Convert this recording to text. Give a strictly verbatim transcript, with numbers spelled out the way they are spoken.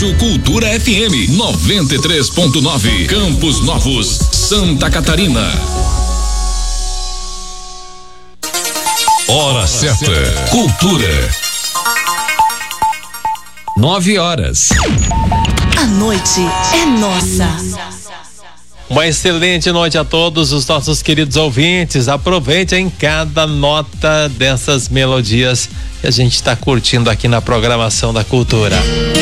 Rádio Cultura F M noventa e três ponto nove, Campos Novos, Santa Catarina. Hora certa. Cultura. Nove horas. A noite é nossa. Uma excelente noite a todos os nossos queridos ouvintes. Aproveite em cada nota dessas melodias que a gente está curtindo aqui na programação da Cultura.